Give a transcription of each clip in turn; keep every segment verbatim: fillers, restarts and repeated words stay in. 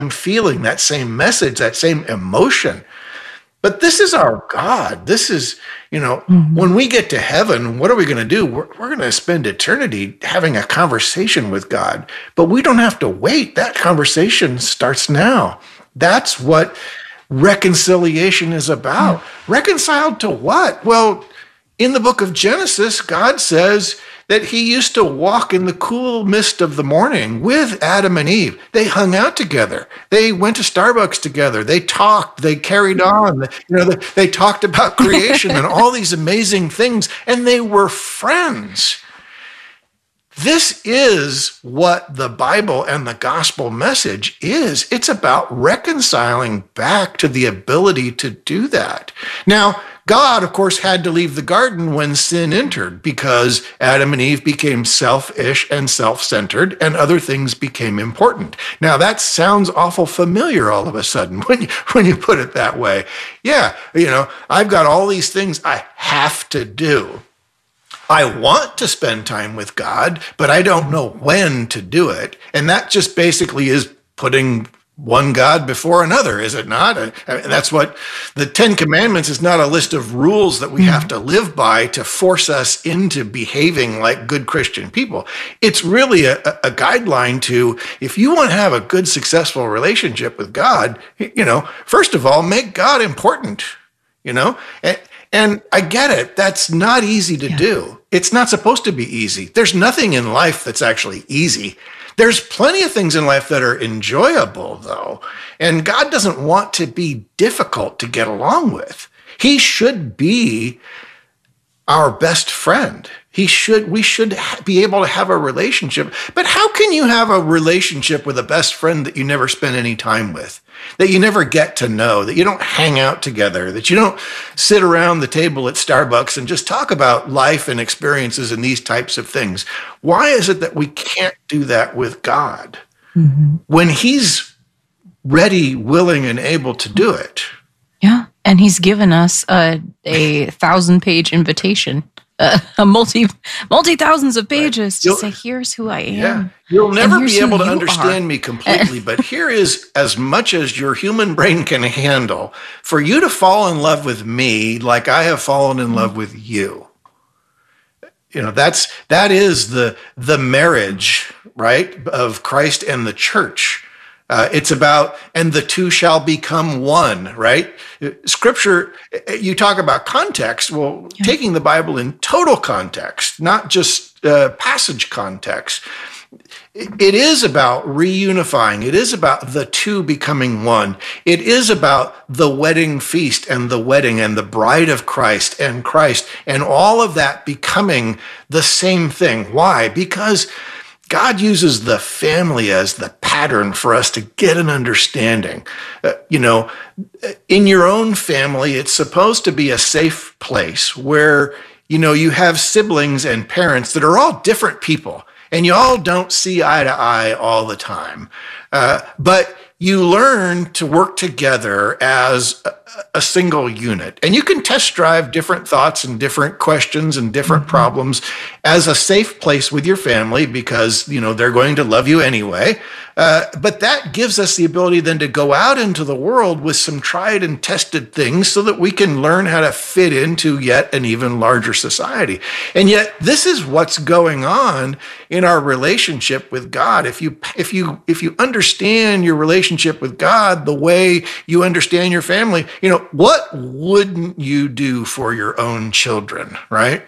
feeling, that same message, that same emotion. But this is our God. This is, you know, mm-hmm. when we get to heaven, what are we going to do? We're, we're going to spend eternity having a conversation with God. But we don't have to wait. That conversation starts now. That's what reconciliation is about. Mm-hmm. Reconciled to what? Well, in the book of Genesis, God says that he used to walk in the cool mist of the morning with Adam and Eve. They hung out together. They went to Starbucks together. They talked. They carried on. You know, they, they talked about creation and all these amazing things, and they were friends. This is what the Bible and the gospel message is. It's about reconciling back to the ability to do that. Now, God, of course, had to leave the garden when sin entered because Adam and Eve became selfish and self-centered and other things became important. Now, that sounds awful familiar all of a sudden when you, when you put it that way. Yeah, you know, I've got all these things I have to do. I want to spend time with God, but I don't know when to do it. And that just basically is putting one God before another, is it not? I mean, that's what the Ten Commandments is, not a list of rules that we mm-hmm. have to live by to force us into behaving like good Christian people. It's really a, a guideline to, if you want to have a good, successful relationship with God, you know, first of all, make God important, you know? And, and I get it. That's not easy to yeah. do. It's not supposed to be easy. There's nothing in life that's actually easy. There's plenty of things in life that are enjoyable, though, and God doesn't want to be difficult to get along with. He should be our best friend. He should, we should be able to have a relationship. But how can you have a relationship with a best friend that you never spend any time with, that you never get to know, that you don't hang out together, that you don't sit around the table at Starbucks and just talk about life and experiences and these types of things? Why is it that we can't do that with God mm-hmm. when he's ready, willing, and able to do it? Yeah, and he's given us a, a thousand-page invitation. Uh, a multi multi thousands of pages right. to say, here's who I am. Yeah. You'll never be able to understand are. me completely, but here is as much as your human brain can handle for you to fall in love with me like I have fallen in love with you. You know, that's that is the the marriage, right, of Christ and the church. Uh, it's about, and the two shall become one, right? Scripture, you talk about context. Well, yeah. taking the Bible in total context, not just uh, passage context, it is about reunifying. It is about the two becoming one. It is about the wedding feast and the wedding and the bride of Christ and Christ and all of that becoming the same thing. Why? Because God uses the family as the pattern for us to get an understanding. Uh, you know, in your own family, it's supposed to be a safe place where, you know, you have siblings and parents that are all different people, and you all don't see eye to eye all the time. Uh, but you learn to work together as a, a single unit. And you can test drive different thoughts and different questions and different mm-hmm. problems as a safe place with your family because, you know, they're going to love you anyway. Uh, but that gives us the ability then to go out into the world with some tried and tested things so that we can learn how to fit into yet an even larger society. And yet this is what's going on in our relationship with God. If you, if you, if you understand your relationship with God the way you understand your family, you know, what wouldn't you do for your own children, right?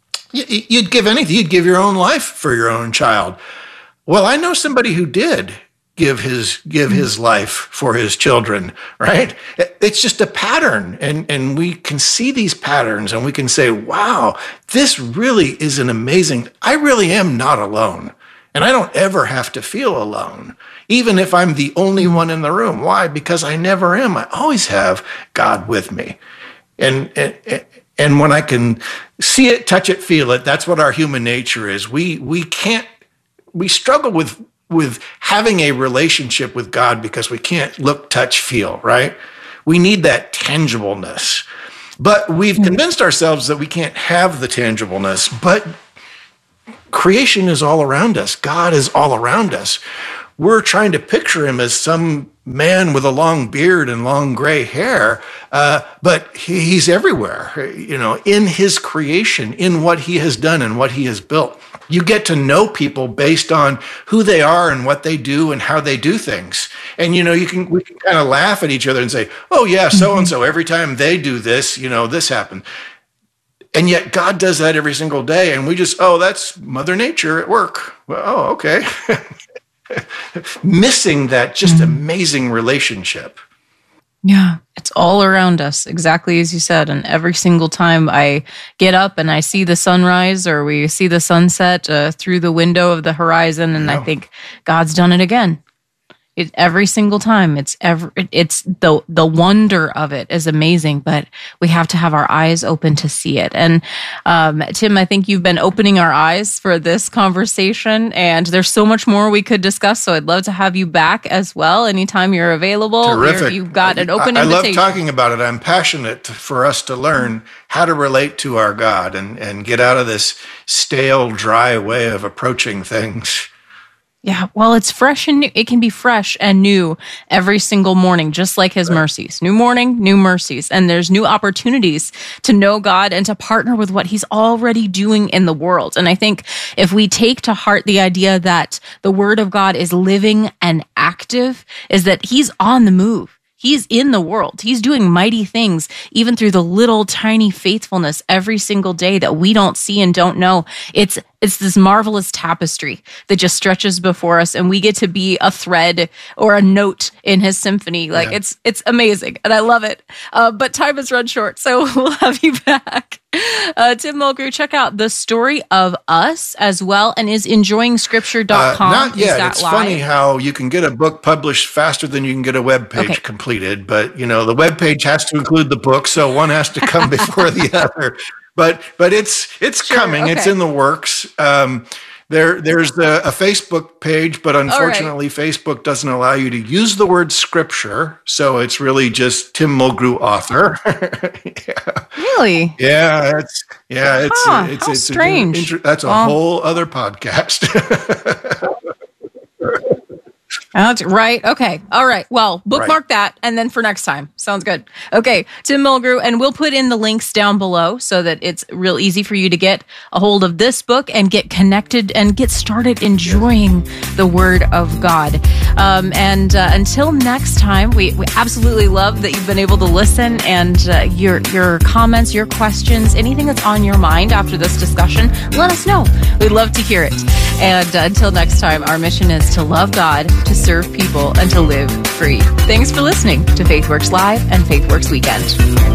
You'd give anything. You'd give your own life for your own child. Well, I know somebody who did give his give his life for his children, right? It's just a pattern, and, and we can see these patterns, and we can say, wow, this really is an amazing, I really am not alone, and I don't ever have to feel alone, even if I'm the only one in the room. Why? Because I never am. I always have God with me. And, and, and when I can see it, touch it, feel it, that's what our human nature is. We we can't, we struggle with with having a relationship with God because we can't look, touch, feel, right? We need that tangibleness. But we've convinced ourselves that we can't have the tangibleness, but creation is all around us. God is all around us. we're trying to picture him as some man with a long beard and long gray hair, uh, but he, he's everywhere, you know, in his creation, in what he has done and what he has built. You get to know people based on who they are and what they do and how they do things. And, you know, you can, we can kind of laugh at each other and say, oh yeah, so-and-so, every time they do this, you know, this happened. And yet God does that every single day. And we just, oh, that's Mother Nature at work. Well, oh, okay. Missing that just mm-hmm. amazing relationship. Yeah, it's all around us, exactly as you said. And every single time I get up and I see the sunrise or we see the sunset uh, through the window of the horizon, and yeah. I think God's done it again. It, every single time, it's ever it's the the wonder of it is amazing, but we have to have our eyes open to see it. And um, Tim, I think you've been opening our eyes for this conversation, and there's so much more we could discuss. So I'd love to have you back as well anytime you're available. Terrific! You're, you've got an open I, I invitation. love talking about it. I'm passionate for us to learn how to relate to our God and and get out of this stale, dry way of approaching things. Yeah, well, it's fresh and new. It can be fresh and new every single morning, just like his right. mercies. New morning, new mercies. And there's new opportunities to know God and to partner with what he's already doing in the world. And I think if we take to heart the idea that the word of God is living and active, is that he's on the move. He's in the world. He's doing mighty things, even through the little tiny faithfulness every single day that we don't see and don't know. It's It's this marvelous tapestry that just stretches before us, and we get to be a thread or a note in his symphony. Like yeah. it's it's amazing, and I love it. Uh, but time has run short, so we'll have you back. Uh, Tim Mulgrew, check out The Story of Us as well, and is enjoying scripture dot com. Uh, not yet. It's live? funny how you can get a book published faster than you can get a web page okay. completed, but you know the web page has to include the book, so one has to come before the other. But but it's it's sure, coming. Okay. It's in the works. Um, there there's a, a Facebook page, but unfortunately, right. Facebook doesn't allow you to use the word scripture. So it's really just Tim Mulgrew, author. yeah. Really? Yeah. It's yeah. It's huh, it's how it's strange. Inter- that's a well, whole other podcast. That's right. Okay. All right. Well, bookmark right. that, and then for next time. Sounds good. Okay. Tim Mulgrew, and we'll put in the links down below so that it's real easy for you to get a hold of this book and get connected and get started enjoying the Word of God. Um, and uh, until next time, we, we absolutely love that you've been able to listen, and uh, your your comments, your questions, anything that's on your mind after this discussion, let us know. We'd love to hear it. And uh, until next time, our mission is to love God, to serve people, and to live free. Thanks for listening to FaithWorks Live and FaithWorks Weekend.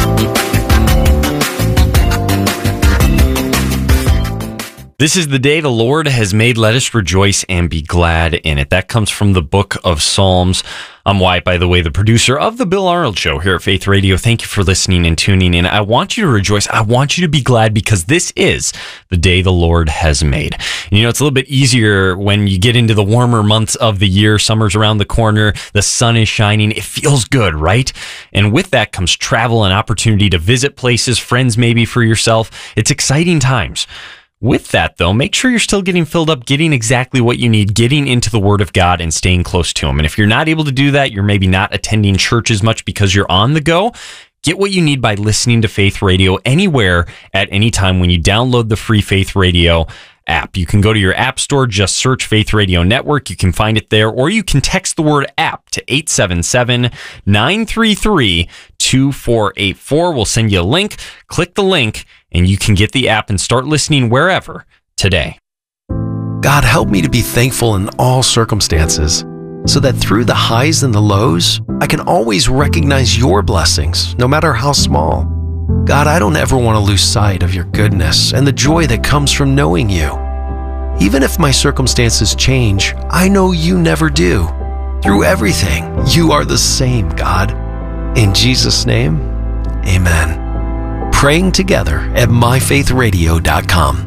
This is the day the Lord has made. Let us rejoice and be glad in it. That comes from the book of Psalms. I'm Wyatt, by the way, the producer of the Bill Arnold Show here at Faith Radio. Thank you for listening and tuning in. I want you to rejoice. I want you to be glad, because this is the day the Lord has made. And you know, it's a little bit easier when you get into the warmer months of the year. Summer's around the corner. The sun is shining. It feels good, right? And with that comes travel and opportunity to visit places, friends maybe for yourself. It's exciting times. With that, though, make sure you're still getting filled up, getting exactly what you need, getting into the Word of God and staying close to Him. And if you're not able to do that, you're maybe not attending church as much because you're on the go, get what you need by listening to Faith Radio anywhere at any time when you download the free Faith Radio app. You can go to your app store, just search Faith Radio Network. You can find it there, or you can text the word app to eight seven seven, nine three three, two four eight four. We'll send you a link. Click the link, and you can get the app and start listening wherever today. God, help me to be thankful in all circumstances, so that through the highs and the lows, I can always recognize your blessings, no matter how small. God, I don't ever want to lose sight of your goodness and the joy that comes from knowing you. Even if my circumstances change, I know you never do. Through everything, you are the same, God. In Jesus' name, amen. Praying together at my faith radio dot com.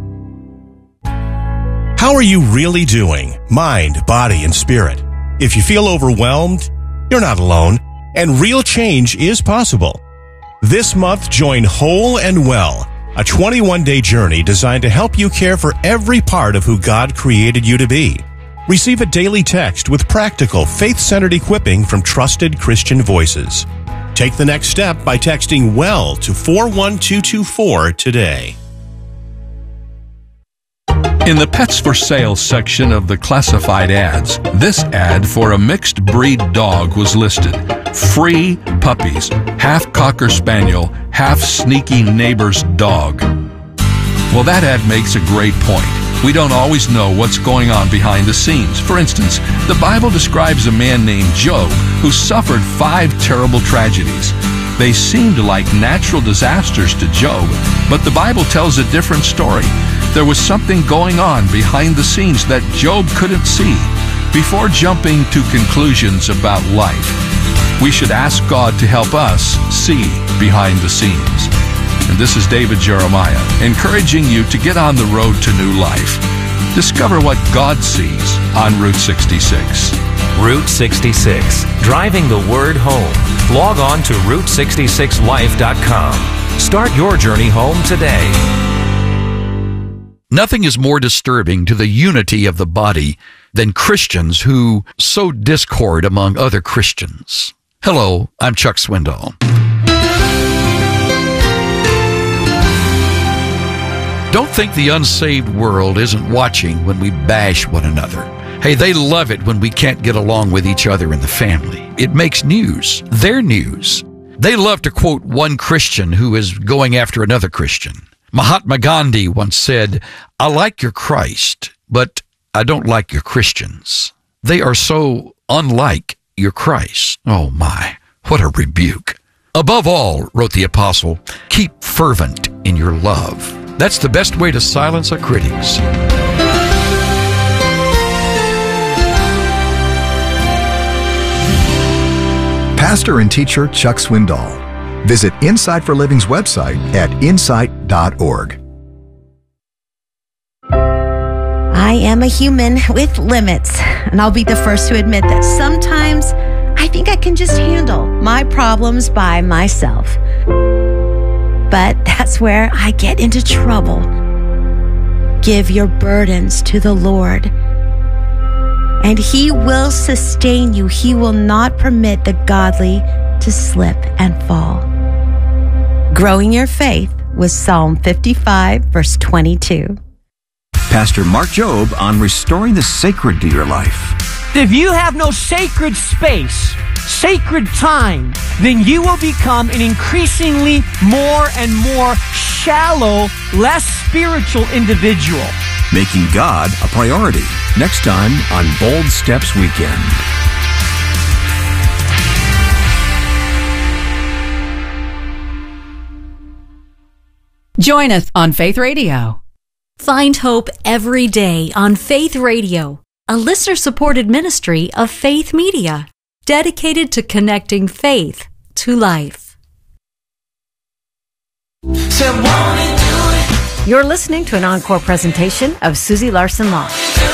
How are you really doing? Mind, body, and spirit. If you feel overwhelmed, you're not alone, and real change is possible. This month, join Whole and Well, a twenty-one day journey designed to help you care for every part of who God created you to be. Receive a daily text with practical, faith-centered equipping from trusted Christian voices. Take the next step by texting WELL to four one two two four today. In the pets for sale section of the classified ads, this ad for a mixed breed dog was listed. Free puppies, half Cocker Spaniel, half sneaky neighbor's dog. Well, that ad makes a great point. We don't always know what's going on behind the scenes. For instance, the Bible describes a man named Job who suffered five terrible tragedies. They seemed like natural disasters to Job, but the Bible tells a different story. There was something going on behind the scenes that Job couldn't see. Before jumping to conclusions about life, we should ask God to help us see behind the scenes. And this is David Jeremiah, encouraging you to get on the road to new life. Discover what God sees on Route sixty-six. Route sixty-six, driving the word home. Log on to route sixty-six life dot com. Start your journey home today. Nothing is more disturbing to the unity of the body than Christians who sow discord among other Christians. Hello, I'm Chuck Swindoll. Don't think the unsaved world isn't watching when we bash one another. Hey, they love it when we can't get along with each other in the family. It makes news. Their news. They love to quote one Christian who is going after another Christian. Mahatma Gandhi once said, "I like your Christ, but I don't like your Christians. They are so unlike your Christ." Oh my, what a rebuke. Above all, wrote the apostle, keep fervent in your love. That's the best way to silence our critics. Pastor and teacher Chuck Swindoll. Visit Insight for Living's website at insight dot org. I am a human with limits, and I'll be the first to admit that sometimes I think I can just handle my problems by myself. But that's where I get into trouble. Give your burdens to the Lord, and He will sustain you. He will not permit the godly to slip and fall. Growing your faith with Psalm fifty-five, verse twenty-two. Pastor Mark Jobe on restoring the sacred to your life. If you have no sacred space, sacred time, then you will become an increasingly more and more shallow, less spiritual individual. Making God a priority. Next time on Bold Steps Weekend. Join us on Faith Radio. Find hope every day on Faith Radio, a listener-supported ministry of Faith Media, dedicated to connecting faith to life. You're listening to an encore presentation of Susie Larson Law.